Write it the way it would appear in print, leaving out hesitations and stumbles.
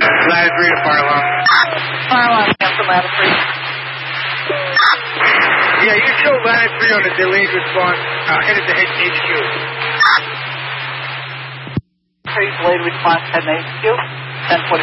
Ladder 3 to fire alarm. Fire alarm, cancel ladder 3. Yeah, you show ladder 3 on the delayed response, headed to HQ. 3 delayed response, heading HQ, 1040.